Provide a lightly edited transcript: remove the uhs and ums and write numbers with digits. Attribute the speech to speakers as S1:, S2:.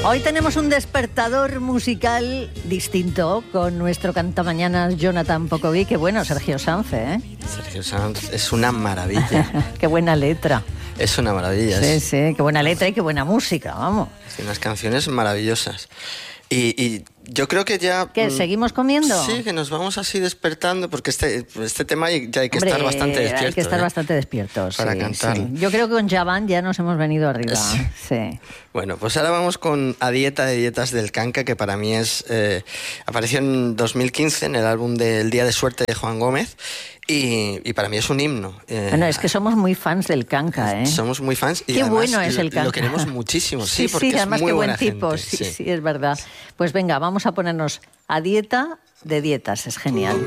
S1: Hoy tenemos un despertador musical distinto con nuestro cantamañanas Jonathan Pocoví. Qué bueno, Sergio Sanz, ¿eh?
S2: Sergio Sanz es una maravilla.
S1: Qué buena letra.
S2: Es una maravilla.
S1: Sí, qué buena letra y qué buena música, vamos.
S2: Sí, unas canciones maravillosas. Y yo creo que ya...
S1: ¿Qué, seguimos comiendo?
S2: Sí, que nos vamos así despertando, porque este tema ya hay que estar bastante despierto.
S1: Hay que estar bastante despiertos,
S2: para cantar.
S1: Sí. Yo creo que con Javan ya nos hemos venido arriba. Sí.
S2: Bueno, pues ahora vamos con A Dieta de Dietas del Canca, que para mí apareció en 2015 en el álbum del Día de Suerte de Juan Gómez. Y para mí es un himno.
S1: Bueno, es que somos muy fans del Canca, ¿eh?
S2: Somos muy fans. Y
S1: qué
S2: además
S1: bueno es el Canca.
S2: Lo queremos muchísimo, sí, porque
S1: sí, además
S2: es muy
S1: qué buen
S2: buena
S1: tipo.
S2: gente.
S1: Sí, es verdad. Pues venga, vamos a ponernos A Dieta de Dietas, es genial.